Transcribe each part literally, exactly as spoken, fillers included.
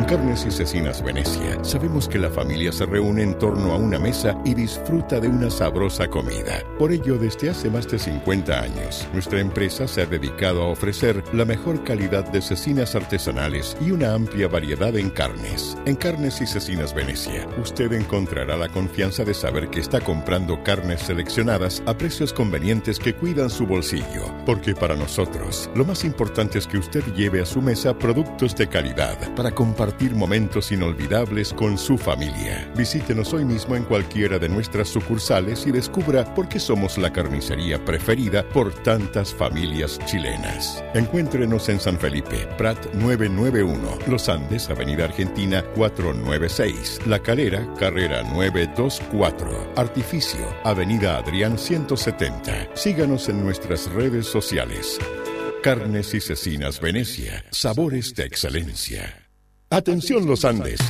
Carnes y Cecinas Venecia sabemos que la familia se reúne en torno a una mesa y disfruta de una sabrosa comida. Por ello, desde hace más de cincuenta años, nuestra empresa se ha dedicado a ofrecer la mejor calidad de cecinas artesanales y una amplia variedad en carnes. En Carnes y Cecinas Venecia, usted encontrará la confianza de saber que está comprando carnes seleccionadas a precios convenientes que cuidan su bolsillo. Porque para nosotros, lo más importante es que usted lleve a su mesa productos de calidad para compartir momentos inolvidables con su familia. Visítenos hoy mismo en cualquiera de nuestras sucursales y descubra por qué somos la carnicería preferida por tantas familias chilenas. Encuéntrenos en San Felipe, Prat novecientos noventa y uno, Los Andes, Avenida Argentina cuatrocientos noventa y seis, La Calera, Carrera novecientos veinticuatro, Artificio, Avenida Adrián ciento setenta. Síganos en nuestras redes sociales. Carnes y Cecinas Venecia, sabores de excelencia. Atención Los Andes.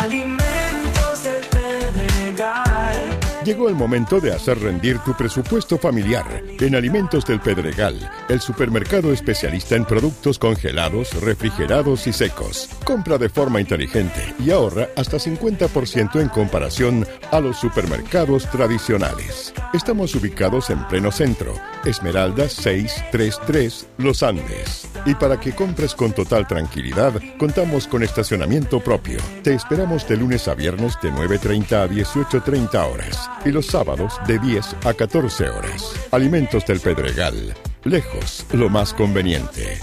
Alimentos del Pedregal. Llegó el momento de hacer rendir tu presupuesto familiar. En Alimentos del Pedregal, el supermercado especialista en productos congelados, refrigerados y secos. Compra de forma inteligente y ahorra hasta cincuenta por ciento en comparación a los supermercados tradicionales. Estamos ubicados en pleno centro, Esmeralda seiscientos treinta y tres, Los Andes. Y para que compres con total tranquilidad, contamos con estacionamiento propio. Te esperamos de lunes a viernes de nueve treinta a dieciocho treinta horas y los sábados de diez a catorce horas. Alimentos del Pedregal. Lejos, lo más conveniente.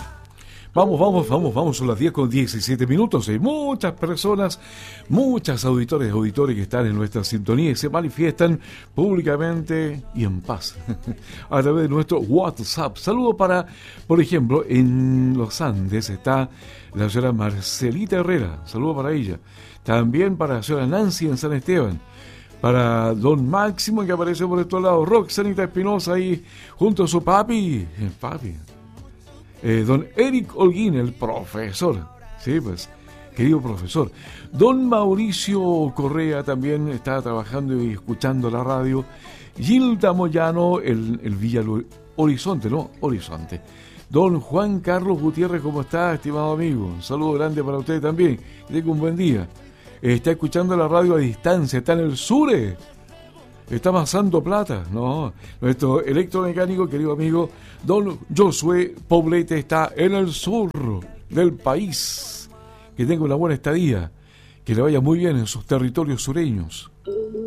Vamos, vamos, vamos, vamos, son las diez con diecisiete minutos. Hay muchas personas, muchas auditores y auditores que están en nuestra sintonía y se manifiestan públicamente y en paz a través de nuestro WhatsApp. Saludo para, por ejemplo, en Los Andes está la señora Marcelita Herrera. Saludo para ella. También para la señora Nancy en San Esteban. Para don Máximo, que aparece por estos lados. Roxanita Espinosa ahí junto a su papi. El papi. Eh, don Eric Holguín, el profesor, sí, pues, querido profesor. Don Mauricio Correa también está trabajando y escuchando la radio. Gilda Moyano, el, el Villa Horizonte, ¿no? Horizonte. Don Juan Carlos Gutiérrez, ¿cómo está, estimado amigo? Un saludo grande para usted también. Que tenga un buen día. Está escuchando la radio a distancia, está en el Sure. Está amasando plata, no. Nuestro electromecánico, querido amigo, don Josué Poblete, está en el sur del país. Que tenga una buena estadía, que le vaya muy bien en sus territorios sureños.